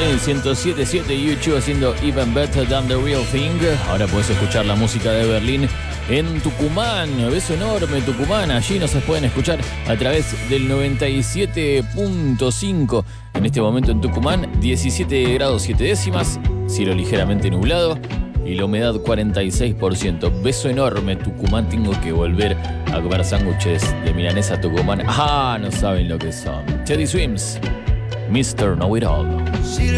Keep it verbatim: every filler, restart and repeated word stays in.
el ciento siete punto siete, U dos haciendo Even Better Than The Real Thing. Ahora podés escuchar la música de Berlín en Tucumán. Beso enorme, Tucumán. Allí nos pueden escuchar a través del noventa y siete punto cinco. En este momento en Tucumán, diecisiete grados siete décimas, cielo ligeramente nublado y la humedad cuarenta y seis por ciento. Beso enorme, Tucumán. Tengo que volver a comer sándwiches de milanesa Tucumán. Ah, no saben lo que son. Teddy Swims, mister Know It All.